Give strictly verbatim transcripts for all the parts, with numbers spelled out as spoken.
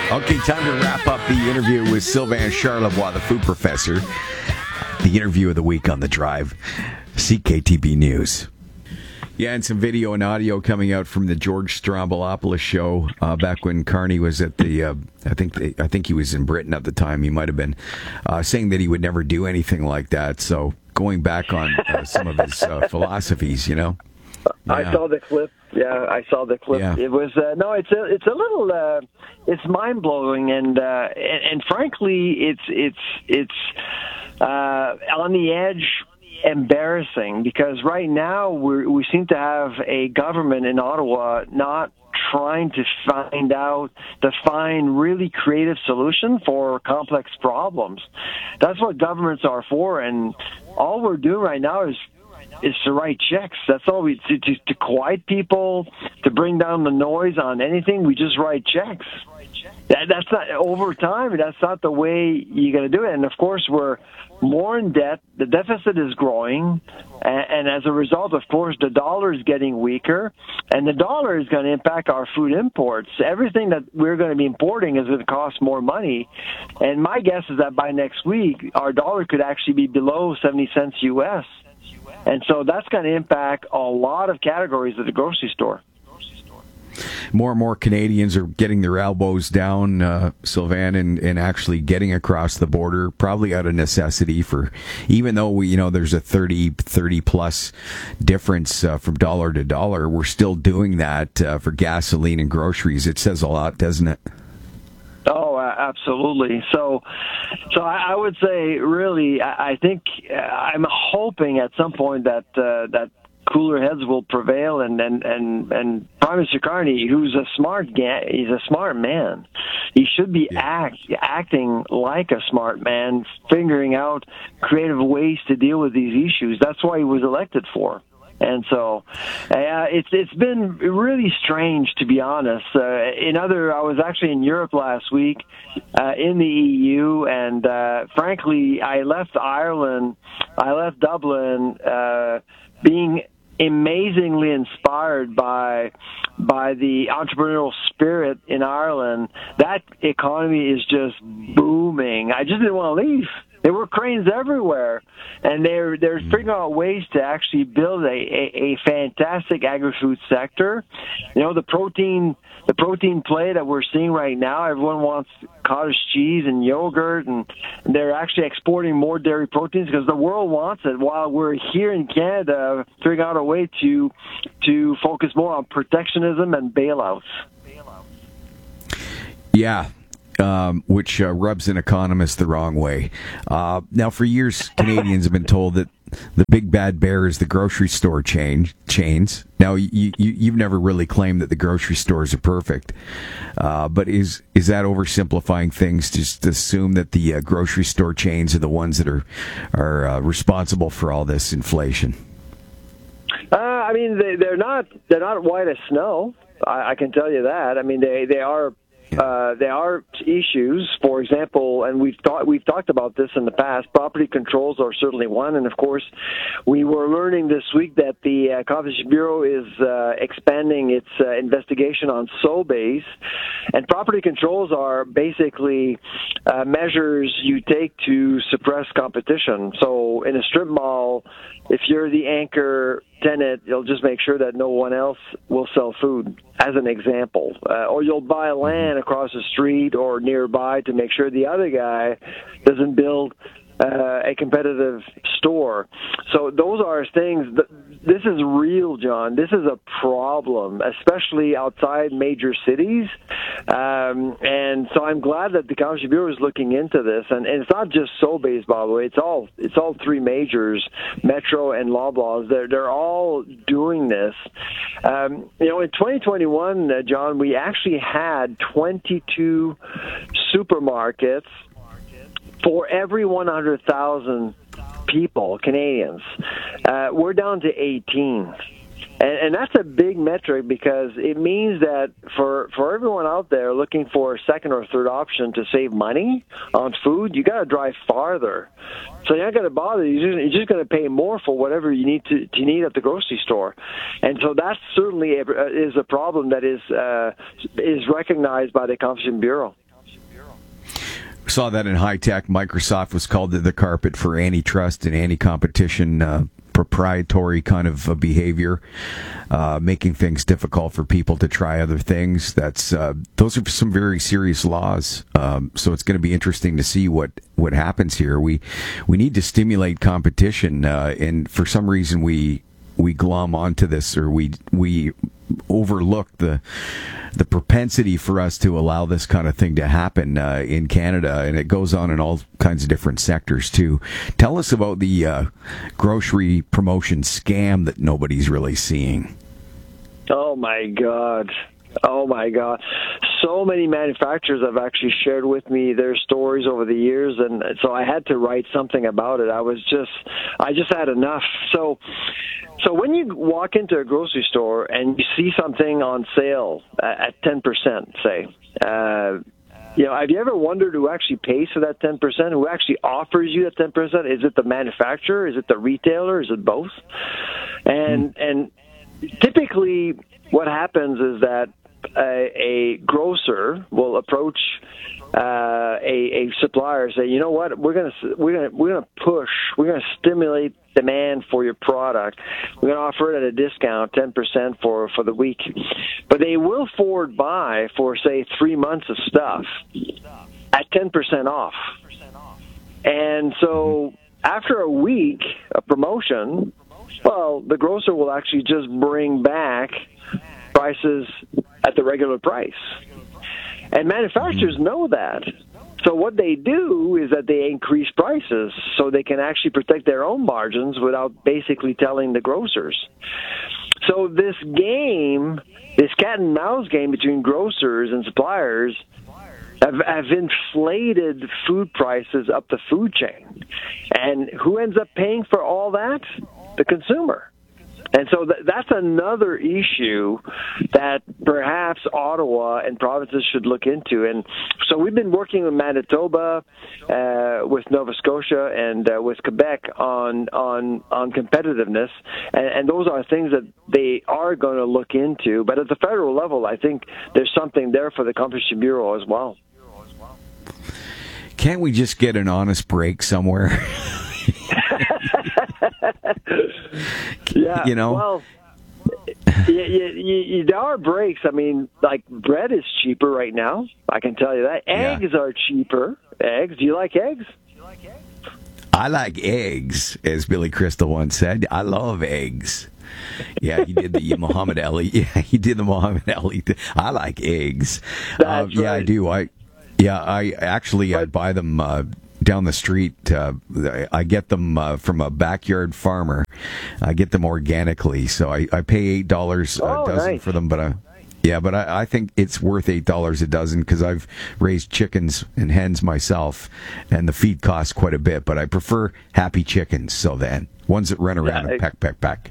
Okay, time to wrap up the interview with Sylvain Charlebois, the food professor. The interview of the week on The Drive, C K T B News. Yeah, and some video and audio coming out from the George Stroumboulopoulos show uh, back when Carney was at the. Uh, I think they, I think he was in Britain at the time. He might have been uh, saying that he would never do anything like that. So going back on uh, some of his uh, philosophies, you know. Yeah. I saw the clip. Yeah, I saw the clip. Yeah. It was uh, no, it's a it's a little uh, it's mind blowing, and, uh, and and frankly, it's it's it's uh, on the edge. Embarrassing, because right now we we seem to have a government in Ottawa not trying to find out, to find really creative solution for complex problems. That's what governments are for, and all we're doing right now is is to write checks. That's all we to, to, to quiet people, to bring down the noise on anything. We just write checks. That, that's not over time. That's not the way you're going to do it. And of course, we're more in debt. The deficit is growing, and, and as a result, of course, the dollar is getting weaker, and the dollar is going to impact our food imports. Everything that we're going to be importing is going to cost more money. And my guess is that by next week, our dollar could actually be below seventy cents U S. And so that's going to impact a lot of categories at the grocery store. More and more Canadians are getting their elbows down, uh, Sylvain, and, and actually getting across the border, probably out of necessity. For even though we, you know, there's a thirty, thirty plus difference uh, from dollar to dollar, we're still doing that uh, for gasoline and groceries. It says a lot, doesn't it? Oh, absolutely. So, so I, I would say, really, I, I think uh, I'm hoping at some point that uh, that. cooler heads will prevail, and and and, and Prime Minister Carney, who's a smart ga- he's a smart man. He should be yeah. act acting like a smart man, figuring out creative ways to deal with these issues. That's why he was elected for. And so, uh, it's it's been really strange, to be honest. Uh, in other, I was actually in Europe last week, uh, in the E U, and uh, frankly, I left Ireland, I left Dublin, uh, being amazingly inspired by by the entrepreneurial spirit in Ireland. That economy is just booming. I just didn't want to leave. There were cranes everywhere, and they're they're figuring out ways to actually build a, a, a fantastic agri-food sector. You know, the protein the protein play that we're seeing right now. Everyone wants cottage cheese and yogurt, and they're actually exporting more dairy proteins because the world wants it. While we're here in Canada figuring out a way to to focus more on protectionism and bailouts. Yeah. Um, which uh, rubs an economist the wrong way. Uh, now, for years, Canadians have been told that the big bad bear is the grocery store chain, chains. Now, you, you, you've never really claimed that the grocery stores are perfect, uh, but is is that oversimplifying things? Just to assume that the uh, grocery store chains are the ones that are are uh, responsible for all this inflation? Uh, I mean, they, they're not they're not white as snow. I, I can tell you that. I mean, they they are. Uh, there are issues, for example, and we've thought we've talked about this in the past. Property controls are certainly one, and of course, we were learning this week that the uh, Competition Bureau is uh, expanding its uh, investigation on Sobeys, and property controls are basically uh, measures you take to suppress competition. So, in a strip mall, if you're the anchor tenant, you'll just make sure that no one else will sell food, as an example. Uh, or you'll buy land across the street or nearby to make sure the other guy doesn't build uh, a competitive store. So those are things that, this is real, John. This is a problem, especially outside major cities. Um, and so I'm glad that the Competition Bureau is looking into this. And, and it's not just Sobeys, by the way. It's all it's all three majors, Metro and Loblaws. They're they're all doing this. Um, you know, in twenty twenty-one, uh, John, we actually had twenty-two supermarkets for every one hundred thousand people, Canadians. Uh, we're down to eighteen. And, and that's a big metric because it means that for for everyone out there looking for a second or third option to save money on food, you got to drive farther. So you're not going to bother. You're just, you're just going to pay more for whatever you need to you need at the grocery store. And so that certainly is a problem that is uh, is recognized by the Competition Bureau. saw that in high tech. Microsoft was called to the carpet for antitrust and anti-competition uh, proprietary kind of uh, behavior, uh, making things difficult for people to try other things. That's uh, those are some very serious laws. Um, so it's going to be interesting to see what, what happens here. We we need to stimulate competition, uh, and for some reason we we glom onto this, or we we overlook the the propensity for us to allow this kind of thing to happen uh, in Canada, and it goes on in all kinds of different sectors too. Tell us about the uh, grocery promotion scam that nobody's really seeing. Oh my God. Oh my God. So many manufacturers have actually shared with me their stories over the years, and so I had to write something about it. I was just, I just had enough. So, so when you walk into a grocery store and you see something on sale at ten percent, say, uh, you know, have you ever wondered who actually pays for that ten percent? Who actually offers you that ten percent? Is it the manufacturer? Is it the retailer? Is it both? And, mm. and typically what happens is that A, a grocer will approach uh, a, a supplier and say, you know what, we're gonna we're gonna we're gonna push, we're gonna stimulate demand for your product. We're gonna offer it at a discount, ten percent for for the week, but they will forward buy for say three months of stuff at ten percent off. And so after a week of promotion, well, the grocer will actually just bring back prices at the regular price. And manufacturers know that. So what they do is that they increase prices so they can actually protect their own margins without basically telling the grocers. So this game, this cat and mouse game between grocers and suppliers have, have inflated food prices up the food chain. And who ends up paying for all that? The consumer. And so th- that's another issue that perhaps Ottawa and provinces should look into. And so we've been working with Manitoba, uh, with Nova Scotia, and uh, with Quebec on on on competitiveness. And, and those are things that they are going to look into. But at the federal level, I think there's something there for the Competition Bureau as well. Can't we just get an honest break somewhere? Yeah, you know, well, you, you, you, there are breaks. I mean, like bread is cheaper right now. I can tell you that. Eggs yeah. are cheaper. Eggs. Do you like eggs? I like eggs, as Billy Crystal once said. I love eggs. Yeah, he did the Muhammad Ali. Yeah, he did the Muhammad Ali. I like eggs. That's uh, yeah, right. I do. I yeah, I actually but, I buy them. Uh, down the street. Uh, I get them uh, from a backyard farmer. I get them organically, so I, I pay eight dollars oh, a dozen nice. for them. But I, yeah, but I, I think it's worth eight dollars a dozen because I've raised chickens and hens myself, and the feed costs quite a bit. But I prefer happy chickens. So then, ones that run around yeah, and peck, peck, peck.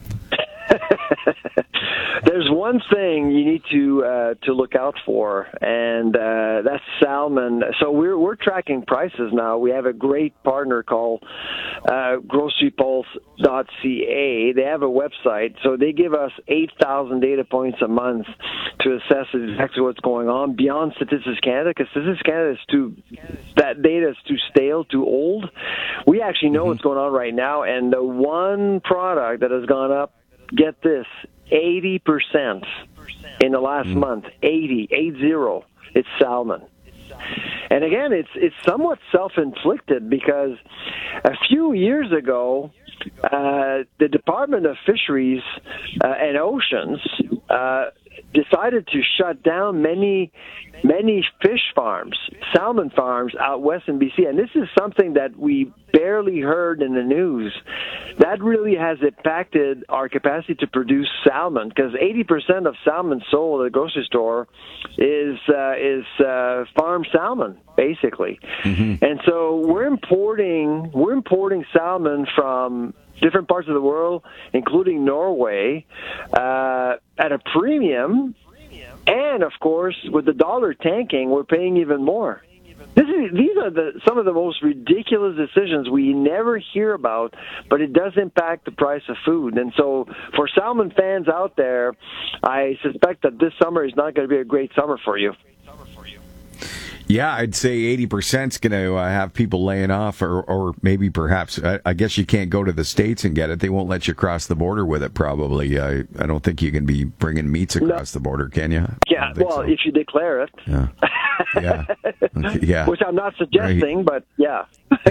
There's one thing you need to uh, to look out for, and uh, that's salmon. So we're we're tracking prices now. We have a great partner called uh, grocery pulse dot c a. They have a website, so they give us eight thousand data points a month to assess exactly what's going on beyond Statistics Canada, because Statistics Canada is too, that data is too stale, too old. We actually know mm-hmm. what's going on right now, and the one product that has gone up, get this, eighty percent in the last mm. month. eighty, eight zero. It's salmon. And again, it's it's somewhat self-inflicted because a few years ago, uh, the Department of Fisheries uh, and Oceans uh, decided to shut down many, many fish farms, salmon farms out west in B C. And this is something that we barely heard in the news. That really has impacted our capacity to produce salmon, because eighty percent of salmon sold at a grocery store is uh, is uh, farm salmon, basically. Mm-hmm. And so we're importing we're importing salmon from different parts of the world, including Norway, uh, at a premium. And of course, with the dollar tanking, we're paying even more. This is, these are the, some of the most ridiculous decisions we never hear about, but it does impact the price of food. And so for salmon fans out there, I suspect that this summer is not going to be a great summer for you. Yeah, I'd say eighty percent is going to uh, have people laying off, or, or maybe perhaps, I, I guess you can't go to the States and get it. They won't let you cross the border with it, probably. I, I don't think you can be bringing meats across no. the border, can you? Yeah, well, so. If you declare it. Yeah. Yeah. Okay, yeah. Which I'm not suggesting, right. but yeah.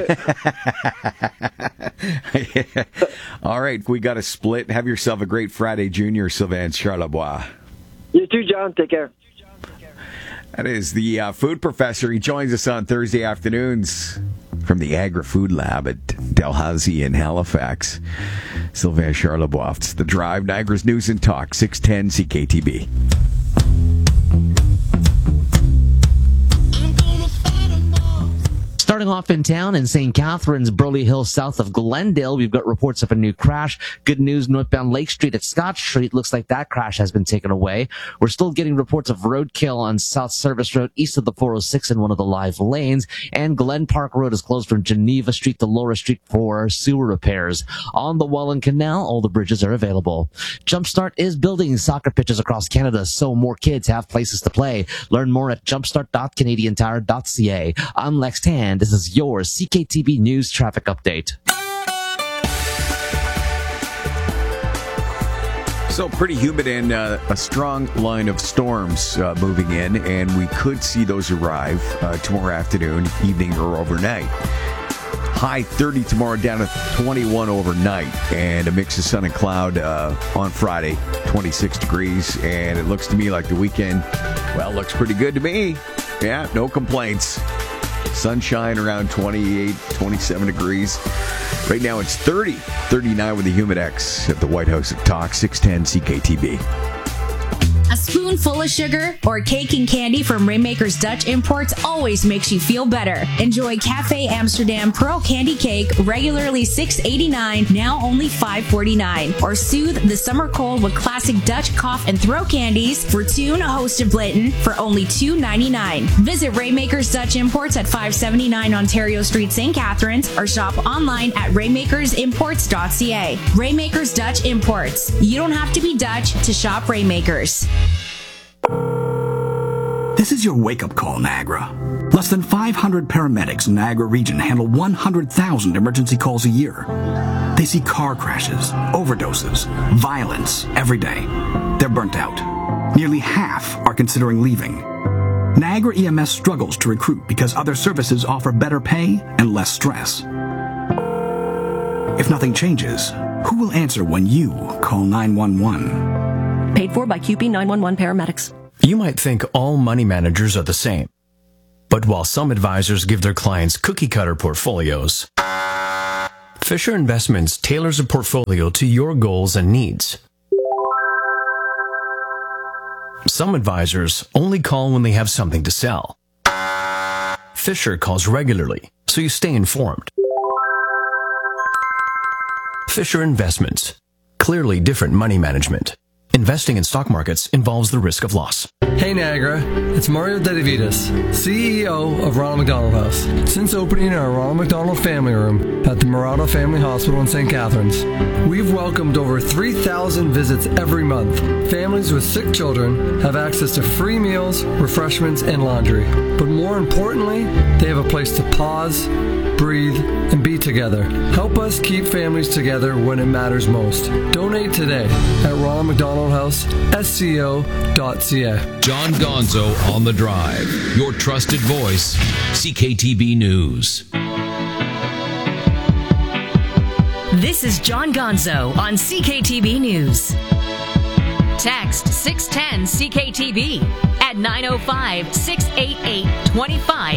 Yeah. All right, we got a split. Have yourself a great Friday, Junior. Sylvain Charlebois. You too, John. Take care. That is the uh, food professor. He joins us on Thursday afternoons from the Agri-Food Lab at Dalhousie in Halifax. Sylvain Charlebois. It's The Drive, Niagara's News and Talk, six ten C K T B. Starting off in town in Saint Catharines, Burley Hill, south of Glendale, we've got reports of a new crash. Good news, northbound Lake Street at Scott Street. Looks like that crash has been taken away. We're still getting reports of roadkill on South Service Road east of the four oh six in one of the live lanes. And Glen Park Road is closed from Geneva Street to Laura Street for sewer repairs. On the Welland Canal, all the bridges are available. Jumpstart is building soccer pitches across Canada so more kids have places to play. Learn more at jumpstart dot canadian tire dot c a. I'm Lex Tan. This is your C K T B News Traffic Update. So pretty humid and uh, a strong line of storms uh, moving in, and we could see those arrive uh, tomorrow afternoon, evening, or overnight. High thirty tomorrow, down to twenty-one overnight, and a mix of sun and cloud uh, on Friday, twenty-six degrees, and it looks to me like the weekend, well, looks pretty good to me. Yeah, no complaints. Sunshine around twenty-eight, twenty-seven degrees. Right now it's thirty, thirty-nine with the Humidex at the White House at Talk, six ten C K T B. A spoonful of sugar or cake and candy from Rainmaker's Dutch Imports always makes you feel better. Enjoy Cafe Amsterdam Pearl Candy Cake, regularly six dollars and eighty-nine cents, now only five dollars and forty-nine cents. Or soothe the summer cold with classic Dutch cough and throat candies, Fortune Hosted Blinton, for only two dollars and ninety-nine cents. Visit Rainmaker's Dutch Imports at five seventy-nine Ontario Street, Saint Catharines, or shop online at rainmakers imports dot c a. Rainmaker's Dutch Imports. You don't have to be Dutch to shop Rainmakers. This is your wake-up call, Niagara. Less than five hundred paramedics in Niagara region handle one hundred thousand emergency calls a year. They see car crashes, overdoses, violence every day. They're burnt out. Nearly half are considering leaving. Niagara E M S struggles to recruit because other services offer better pay and less stress. If nothing changes, who will answer when you call nine one one? Paid for by Q P nine one one Paramedics. You might think all money managers are the same. But while some advisors give their clients cookie-cutter portfolios, Fisher Investments tailors a portfolio to your goals and needs. Some advisors only call when they have something to sell. Fisher calls regularly, so you stay informed. Fisher Investments. Clearly different money management. Investing in stock markets involves the risk of loss. Hey Niagara, it's Mario Dedivitas, C E O of Ronald McDonald House. Since opening our Ronald McDonald Family Room at the Murata Family Hospital in Saint Catharines, we've welcomed over three thousand visits every month. Families with sick children have access to free meals, refreshments, and laundry. But more importantly, they have a place to pause, breathe, and be together. Help us keep families together when it matters most. Donate today at Ronald McDonald House, S C O dot C A. John Gonzo on The Drive, your trusted voice, C K T B News. This is John Gonzo on C K T B News. Text six ten C K T B at nine oh five, six eight eight, two five